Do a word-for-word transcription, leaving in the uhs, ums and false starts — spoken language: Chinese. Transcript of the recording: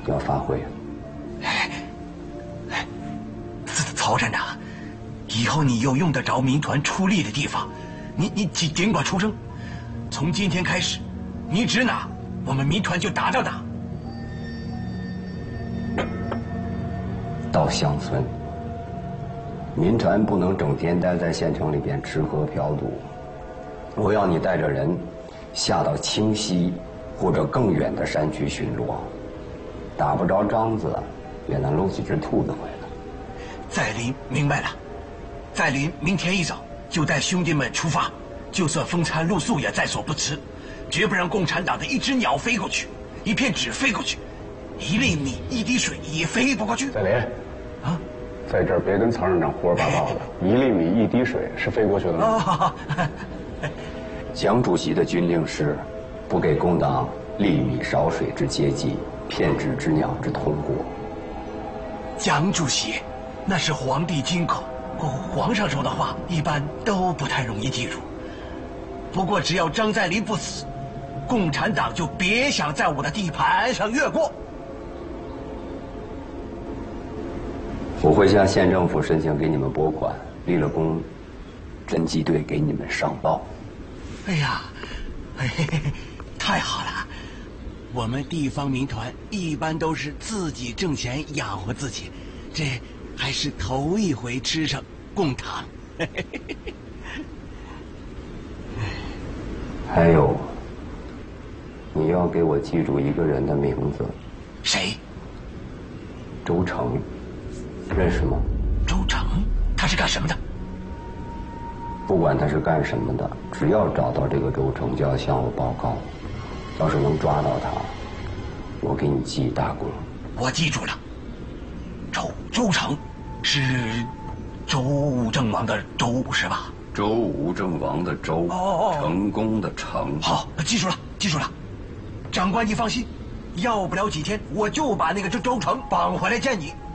要发挥。 哎，哎，曹站长，以后你有用得着民团出力的地方，你你尽尽管出声。从今天开始，你指哪，我们民团就打到哪。 到乡村，民团不能整天待在县城里边吃喝嫖赌，我要你带着人下到清溪或者更远的山区巡逻，打不着獐子，也能搂几只兔子回来。 在林明白了，在林明天一早就带兄弟们出发，就算风餐露宿也在所不辞，绝不让共产党的一只鸟飞过去，一片纸飞过去，一粒米一滴水也飞不过去。 在林， 啊， 在这儿别跟曹站长胡说八道的。一粒米一滴水是飞过去的吗？ 哦，好好。 蒋主席的军令是，不给共党粒米少水之接济，片纸之鸟之通过。 蒋主席，那是皇帝金口，皇上说的话一般都不太容易记住。不过只要张在林不死，共产党就别想在我的地盘上越过。 我会向县政府申请给你们拨款，立了功，侦缉队给你们上报。 哎呀，嘿嘿嘿，太好了！我们地方民团一般都是自己挣钱养活自己，这还是头一回吃上贡糖。 还有，你要给我记住一个人的名字。 谁？ 周成，认识吗？ 周成，他是干什么的？ 不管他是干什么的，只要找到这个周成，就要向我报告。要是能抓到他，我给你记大功。 我记住了，周周成是周武正王的周是吧？ 周武正王的周， 哦哦， 成功的成。 好，记住了，记住了。长官你放心，要不了几天，我就把那个周周成绑回来见你。